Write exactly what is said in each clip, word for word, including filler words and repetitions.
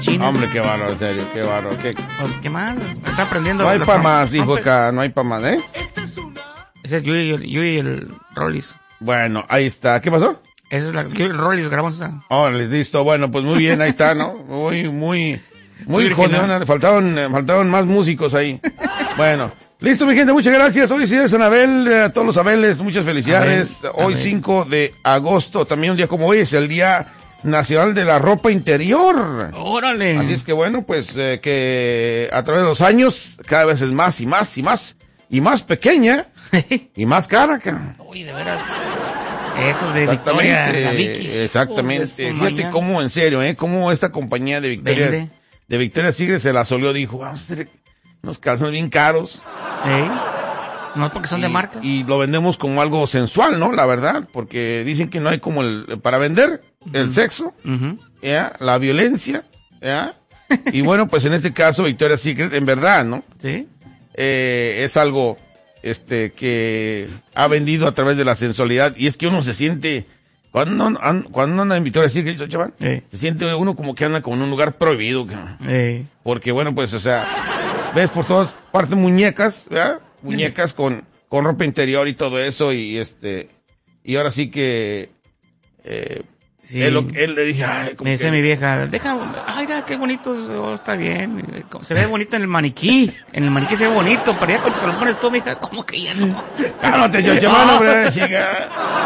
China. Hombre, qué bárbaro, en serio, qué bárbaro. Qué... Pues, qué mal, está aprendiendo. No hay para prom- más, dijo rompe. acá, no hay para más, ¿eh? Ese es Yui y el, Yui y el Rollis. Bueno, ahí está. ¿Qué pasó? Esa es la Yui y el Rollis, grabamos esa. Órale, listo. Bueno, pues muy bien, ahí está, ¿no? Muy, muy, muy Muy original. jodiona. Faltaban, eh, faltaban más músicos ahí. Bueno, listo, mi gente, muchas gracias. Hoy sí es Anabel, eh, a todos los Abeles, muchas felicidades. Abel, Hoy Abel. cinco de agosto, también un día como hoy, es el Día Nacional de la Ropa Interior. ¡Órale! Así es que bueno, pues eh, que a través de los años cada vez es más y más y más y más pequeña y más cara, cabrón. Uy, de veras. Esos de Victoria, la Vicky. Exactamente, exactamente. Oh, de su Fíjate mañana. cómo, en serio, ¿eh? Cómo esta compañía de Victoria, Vende. de Victoria Secret se la solió, dijo, vamos a hacer unos calzones bien caros. ¿Eh? No porque son y, de marca. y lo vendemos como algo sensual, ¿no? La verdad, porque dicen que no hay como el, para vender, el Ujú. sexo, Ujú. ¿ya? La violencia, ¿ya? Y bueno, pues en este caso Victoria Secret, en verdad, ¿no? ¿Sí? Eh, es algo este que ha vendido a través de la sensualidad, y es que uno se siente cuando no, an- cuando uno anda en Victoria Secret, chaval, Eh. se siente uno como que anda como en un lugar prohibido, cabrón. Eh. Porque bueno, pues o sea, ves por todas partes muñecas, ¿verdad? Muñecas con con ropa interior y todo eso, y este y ahora sí que eh, Sí. él, lo- él le dije, ay, como Me dice que- mi vieja, deja, ay, mira, qué bonito, oh, está bien. Se ve bonito en el maniquí. En el maniquí se ve bonito, pero ya cuando te lo pones tú, mija, ¿cómo que ya no? Cálmate, yo, chaval, hombre, chica.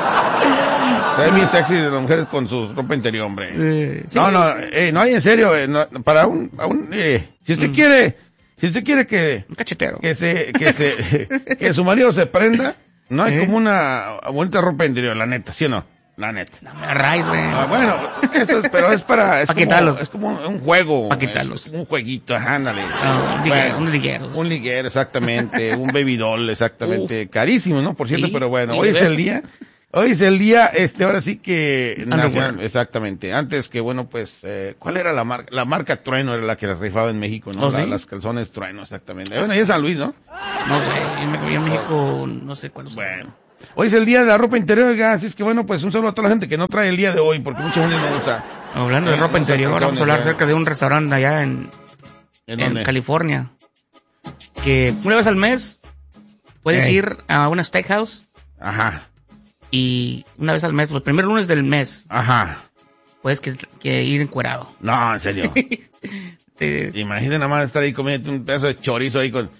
Se ve bien sexy de las mujeres con su ropa interior, hombre. Eh, sí. No, no, eh, no hay en serio, eh, no, para un, a un eh, si usted Mm. quiere, si usted quiere que, Un cachetero. que se, que se, que su marido se prenda, no hay ¿Eh? como una bonita ropa interior, la neta, ¿sí o no? La neta. No me arraiz, güey. Ah, bueno, eso es, pero es para, es Pa' como, quitarlos. es como un juego. Pa' quitarlos. Es un jueguito, ajá, ándale. Ah, un liguero, Bueno, un ligueros. Un liguero, exactamente, un baby doll, exactamente, carísimo, ¿no? Por cierto, Sí, pero bueno, y hoy de es el ver- día, hoy es el día, este, ahora sí que, Underwear. nacional, exactamente, antes que, bueno, pues, eh, ¿cuál era la marca? La marca Trueno era la que la rifaba en México, ¿no? ¿Oh, La- sí? Las calzones Trueno, exactamente. Bueno, ahí en San Luis, ¿no? No sé, yo en, yo en México no sé cuáles son. Bueno. Hoy es el día de la ropa interior, oiga, así es que bueno, pues un saludo a toda la gente que no trae el día de hoy, porque mucha gente no usa. Hablando de Eh, ropa no sé interior, calzones, vamos a hablar ya. acerca de un restaurante allá en, ¿En en dónde? California. Que una vez al mes puedes Ey. ir a una steakhouse Ajá, y una vez al mes, los primeros lunes del mes, ajá. puedes que, que ir encuerado. No, en serio. Te- Imagínate nada más estar ahí comiendo un pedazo de chorizo ahí con...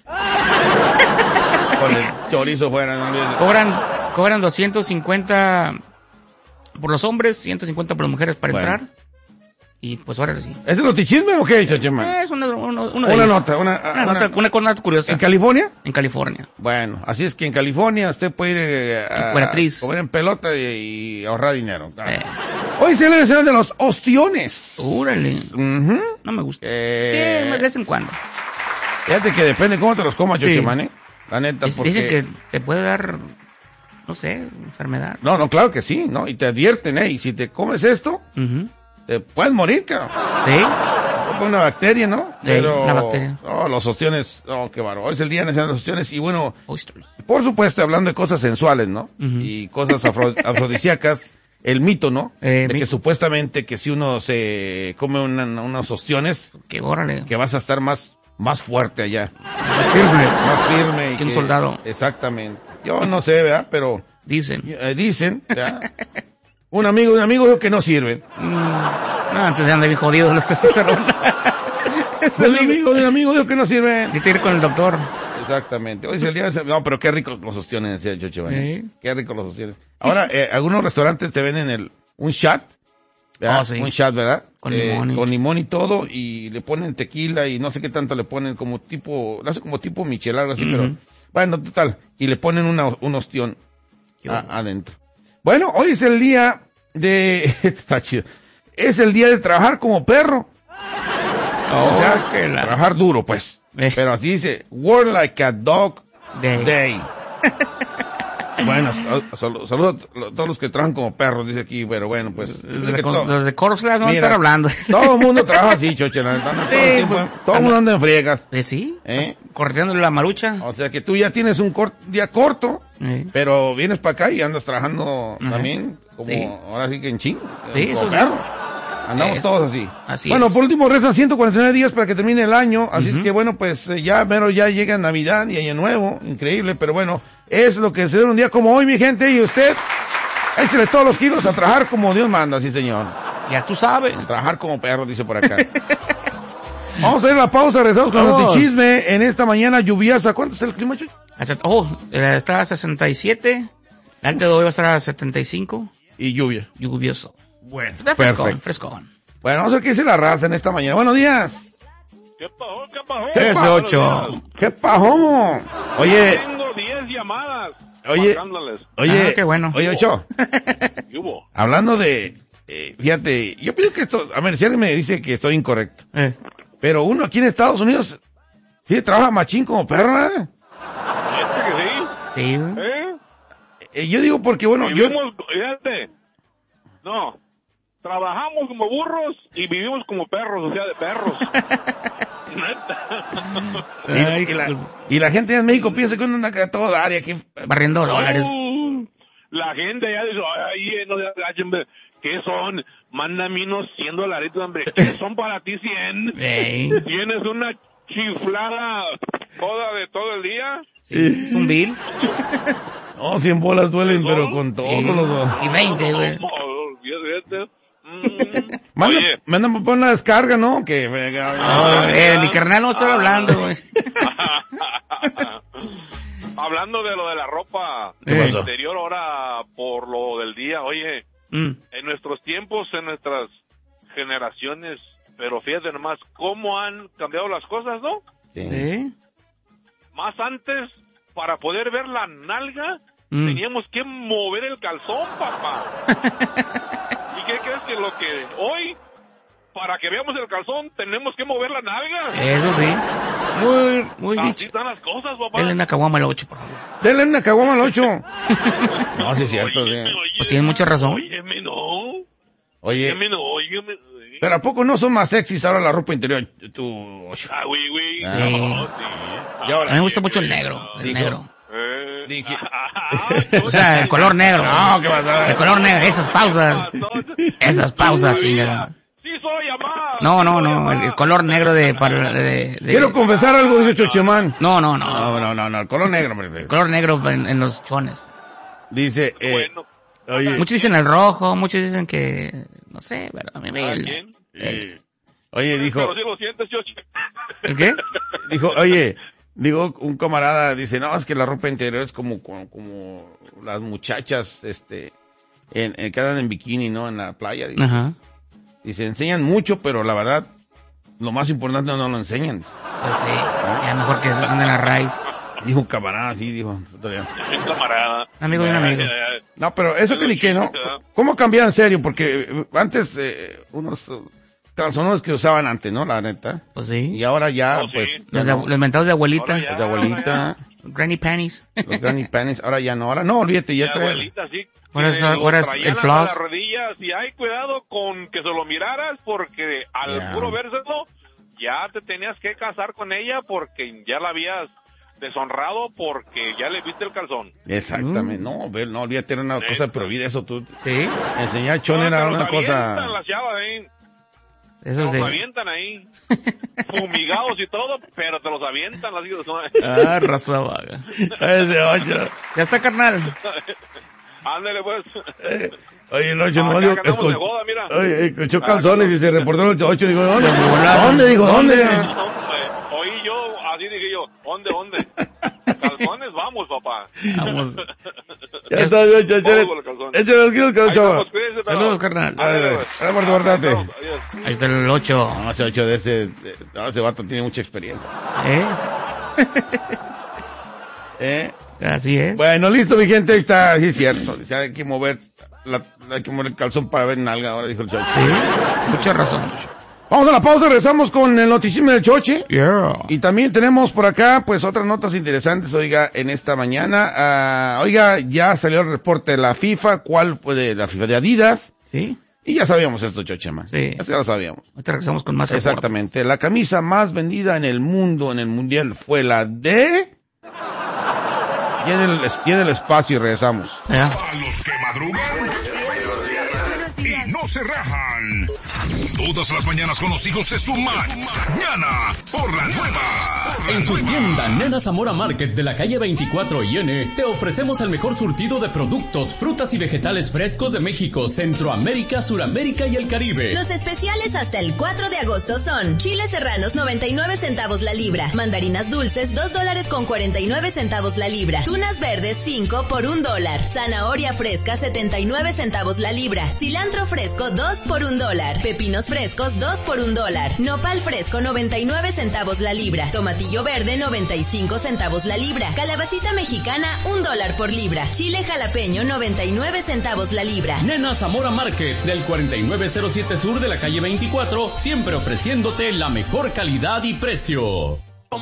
con el chorizo fuera. ¿no? cobran, cobran doscientos cincuenta por los hombres, ciento cincuenta por las mujeres para Bueno. entrar. Y pues ahora sí. ¿Es el notichisme o qué, Chochema? Eh, Es una, uno, uno de Una ellos. nota, una... Una, una- nota, una cosa curiosa. ¿En California? En California. Bueno, así es que en California usted puede ir eh, a Emperatriz. comer en pelota y, y ahorrar dinero. claro. Eh. Hoy es el Día Nacional de los ostiones. Órale. Ujú. No me gusta. Eh, Sí, de vez en cuando. Fíjate que depende cómo te los comas, Sí. Chochemán, ¿eh? La neta, Dic- porque... Dicen que te puede dar, no sé, enfermedad. No, no, claro que sí, ¿no? Y te advierten, ¿eh? Y si te comes esto, Ujú. te puedes morir, cabrón. Sí. Con una bacteria, ¿no? Sí, una bacteria. Oh, los ostiones, oh, qué bárbaro. Hoy es el Día Nacional de los Ostiones y bueno, Oysters. por supuesto, hablando de cosas sensuales, ¿no? Ujú. Y cosas afro- afrodisíacas, el mito, ¿no? Eh, de mi- que supuestamente que si uno se come una- unos ostiones, Que órale. que vas a estar más, más fuerte allá. Más firme. Más firme. y Que un soldado. Exactamente. Yo no sé, ¿verdad? Pero Dicen. eh, dicen, ¿verdad? Un amigo de un amigo dijo que no sirven. Mm, no, antes andan bien jodidos los testosterona. Un amigo de un amigo dijo que no sirven. Necesito ir con el doctor. Exactamente. Hoy es el día de... No, pero qué ricos los ostiones, decía Choche, Sí. Qué ricos los ostiones. Ahora, eh, algunos restaurantes te venden el un shot. ¿verdad? Oh, sí. Un shot, ¿verdad? Con Eh, limón y- Con limón y todo, y le ponen tequila y no sé qué tanto le ponen, como tipo, no sé, como tipo Michel, algo así, Ujú. pero... Bueno, total. Y le ponen una, un ostión Qué a- bueno. adentro. Bueno, hoy es el día de... Está chido. Es el día de trabajar como perro. O sea, Oh, que la- trabajar duro, pues. Eh. Pero así dice, work like a dog Day. day. Bueno, sal- saludos a todos los que trabajan como perros, dice aquí, pero bueno, pues... Los que de, to- los de Corpsland no van a Mira, estar hablando. todo el mundo trabaja así, Choche, la neta, no, todo, el Sí, tiempo- pues, todo el mundo anda en friegas. Eh, sí, ¿Eh? correteándole la marucha. O sea que tú ya tienes un cor- día corto, Eh. pero vienes para acá y andas trabajando Ajá. también, como Sí. ahora sí que en ching, Sí, como eso sí. perro. Andamos Es- todos así. así bueno, es. por último, restan ciento cuarenta y nueve días para que termine el año. Así Ujú. es que, bueno, pues eh, ya, pero ya llega Navidad y Año Nuevo. Increíble, pero bueno, es lo que se ve un día como hoy, mi gente. Y usted, échale todos los kilos a trabajar como Dios manda, sí, señor. Ya tú sabes. A trabajar como perro, dice por acá. Vamos a ir a la pausa, regresamos con el Vamos. notichisme en esta mañana lluviosa. ¿Cuánto es el clima, Chuy? Hasta- Oh, eh, está a sesenta y siete. Antes de hoy va a estar a setenta y cinco. Y lluvia. Lluvioso. Bueno, Está frescón, frescón. Bueno, vamos a ver qué dice la raza en esta mañana. Buenos días. ¿Qué pasó? ¿Qué pasó? ¿Qué pasó, ocho? ¿Qué pasó? Oye, Tengo diez llamadas. Oye. marcándoles. oye, Ah, qué bueno. Oye, Ocho, ¿Qué hubo? hablando de, eh, fíjate, yo pienso que esto, a ver, si alguien me dice que estoy incorrecto, Eh. pero uno aquí en Estados Unidos sí trabaja machín como perro, ¿eh? ¿Este que sí? Sí, güey. ¿Eh? Eh, yo digo porque, bueno, yo, Vivimos, fíjate. No. Trabajamos como burros y vivimos como perros, o sea, de perros. Neta. y, y la, y la gente en México piensa que uno anda a todo dar y aquí, Barriendo dólares. Uh, la gente ya dice, ay, eh, no se agachen, hombre. ¿Qué son? Mándame unos cien dolaritos, hombre. ¿Qué son para ti cien? Ey. ¿Tienes una chiflada toda de todo el día? Sí, es un bill. no, cien bolas duelen, pero con todos Sí. los... Y veinte, güey. Oh, fíjate. Mm. Manda, Oye, manda por una descarga, ¿no? Que, Oh, eh, mi carnal no está hablando, güey. hablando de lo de la ropa ¿Qué pasó? interior ahora por lo del día, oye, Mm. en nuestros tiempos, en nuestras generaciones, pero fíjate nomás cómo han cambiado las cosas, ¿no? Sí. Más antes, para poder ver la nalga, Mm. teníamos que mover el calzón, papá. ¿Y qué crees que lo que hoy, para que veamos el calzón, tenemos que mover la nalga? Eso sí. Muy, muy Así dicho. están las cosas, papá. Denle una caguama al ocho, por favor. Denle una caguama al ocho. No, sí es cierto, Óyeme, sí. óyeme, Pues tiene mucha razón. Óyeme, no. Oye, Óyeme, no, óyeme. pero ¿a poco no son más sexys ahora la ropa interior? Tú, Ocho. Ah, güey, güey. Ah. No, sí. Y ahora- A mí me gusta mucho el negro. El Dijo. negro. Eh. Dije- O sea, el color negro. No, ¿qué pasa? El color negro, esas pausas. Esas pausas, Sí, chingada. Sí, soy amada. No, sí no, soy no, el, amada. el color negro de, para, de, de- Quiero confesar algo, dice Chochemán. No, no, no. No, no, no, no, el color negro, hombre. El color negro en, en los chones. Dice, eh, Bueno, oye, Muchos dicen el rojo, muchos dicen que, no sé, pero a mí me... ¿cada el- quien? eh, oye, dijo, Pero si lo sientes, yo... ¿El qué? dijo, oye, digo, un camarada dice, no, es que la ropa interior es como, como, como las muchachas, este, en, en, que andan en bikini, ¿no? En la playa. Dice, Ajá. dice, enseñan mucho, pero la verdad, lo más importante no lo enseñan. Pues sí, ya mejor que anden la raíz. Dijo un camarada así, dijo. todavía. Mi camarada. Amigo de un amigo. Eh, eh, No, pero eso que ni qué, ¿no? ¿Cómo ha cambiado en serio? Porque eh, antes, eh, unos uh, calzones que usaban antes, ¿no? La neta. Pues sí. Y ahora ya, Oh, sí. pues, Los, ya de- no. los mentados de abuelita. Ahora Los de abuelita, Granny panties. los granny panties, ahora ya no, ahora no, olvídate, ya Mi trae. abuelita, sí. Ahora es- que lo ahora es traían el hasta floss. las rodillas y hay cuidado con que se lo miraras porque al Ya. puro vérselo ya te tenías que casar con ella porque ya la habías deshonrado porque ya le viste el calzón. Exactamente, Mm. no, ve, no, olvídate, era una Sí. cosa prohibida eso, tú. Sí, Enseñar chon No, era te los una avientan cosa. las chavas ahí. eso Te es los de... avientan ahí. Fumigados y todo, pero te los avientan las hijas. Ah, raza vaga. Ese ocho. Ya está, carnal. Ándale pues. Eh, Oye, el ocho, Ah, no, acá digo, andamos de escu- boda, mira. Oye, escuchó Ah, calzones no. y se reportó el ocho, digo, ¿dónde? De volada. ¿Dónde? Digo, ¿dónde? Hombre, oí yo, así dije yo, ¿dónde, dónde? Calzones, vamos, papá. Vamos. Ya está, ocho, Vamos échale, con los calzones. échale los kilos, Ahí chava. estamos, cuídense, pero- Saludos, carnal. Ándale, Dale, pues. dale, por guardarte. Adiós, adiós. Ahí está el ocho. No, ese ocho de ese, de- no, ese vato tiene mucha experiencia. ¿Eh? ¿Eh? Así es. Bueno, listo, mi gente, ahí está, sí es cierto. Dice, hay que mover, la, hay que mover el calzón para ver nalga, ahora dijo el choche. Sí, mucha razón. Vamos a la pausa, regresamos con el notichismo del choche. Yeah. Y también tenemos por acá, pues, otras notas interesantes, oiga, en esta mañana. Ah, oiga, ya salió el reporte de la FIFA, ¿cuál fue de la FIFA de Adidas? ¿Sí? Y ya sabíamos esto, Chochema. Sí. Esto ya lo sabíamos. Ahorita regresamos con más reportes. Exactamente. La camisa más vendida en el mundo, en el mundial, fue la de... Viene el, viene el espacio y regresamos. Ya. A los que madrugan y no no se rajan. Todas las mañanas con los hijos de su mañana por la nueva. En su tienda Nena Zamora Market de la calle veinticuatro y N te ofrecemos el mejor surtido de productos, frutas y vegetales frescos de México, Centroamérica, Suramérica y el Caribe. Los especiales hasta el cuatro de agosto son chiles serranos noventa y nueve centavos la libra, mandarinas dulces dos dólares con cuarenta y nueve centavos la libra, tunas verdes cinco por un dólar, zanahoria fresca setenta y nueve centavos la libra, cilantro fresco dos por un dólar, pepinos frescos dos por un dólar, nopal fresco noventa y nueve centavos la libra, tomatillo verde noventa y cinco centavos la libra, calabacita mexicana un dólar por libra, chile jalapeño noventa y nueve centavos la libra. Nena Zamora Market del cuarenta y nueve cero siete Sur de la calle veinticuatro, siempre ofreciéndote la mejor calidad y precio.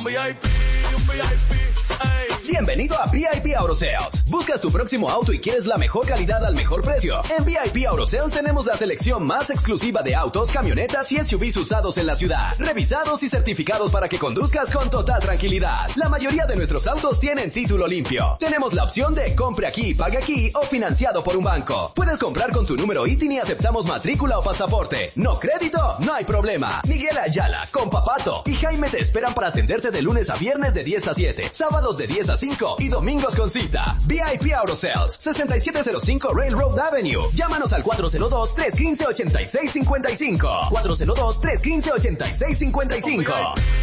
Bienvenido a V I P Auto Sales. ¿Buscas tu próximo auto y quieres la mejor calidad al mejor precio? En V I P Auto Sales tenemos la selección más exclusiva de autos, camionetas y S U Vs usados en la ciudad, revisados y certificados para que conduzcas con total tranquilidad. La mayoría de nuestros autos tienen título limpio. Tenemos la opción de compre aquí, pague aquí o financiado por un banco. Puedes comprar con tu número I T I N y aceptamos matrícula o pasaporte. ¿No crédito? No hay problema. Miguel Ayala, Compa Pato y Jaime te esperan para atenderte de lunes a viernes de diez a siete, sábados de diez a cinco y domingos con cita. V I P Auto Sales, sesenta y siete cero cinco Railroad Avenue. Llámanos al cuatro cero dos, tres uno cinco, ocho seis cinco cinco. cuatro cero dos, tres uno cinco, ocho seis cinco cinco.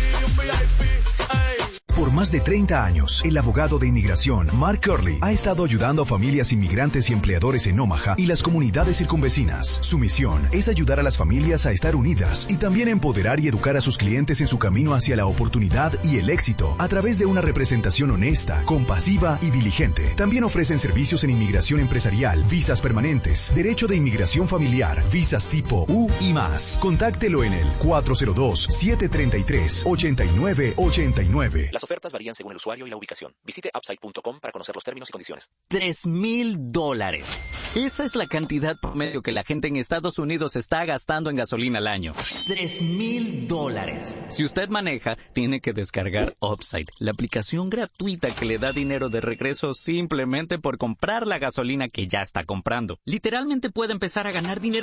Por más de treinta años, el abogado de inmigración, Mark Curley, ha estado ayudando a familias inmigrantes y empleadores en Omaha y las comunidades circunvecinas. Su misión es ayudar a las familias a estar unidas y también empoderar y educar a sus clientes en su camino hacia la oportunidad y el éxito a través de una representación honesta, compasiva y diligente. También ofrecen servicios en inmigración empresarial, visas permanentes, derecho de inmigración familiar, visas tipo U y más. Contáctelo en el cuatro cero dos, siete tres tres, ocho nueve ocho nueve. Las ofertas varían según el usuario y la ubicación. Visite upside punto com para conocer los términos y condiciones. Tres mil dólares. Esa es la cantidad promedio que la gente en Estados Unidos está gastando en gasolina al año. Tres mil dólares. Si usted maneja, tiene que descargar Upside, la aplicación gratuita que le da dinero de regreso simplemente por comprar la gasolina que ya está comprando. Literalmente puede empezar a ganar dinero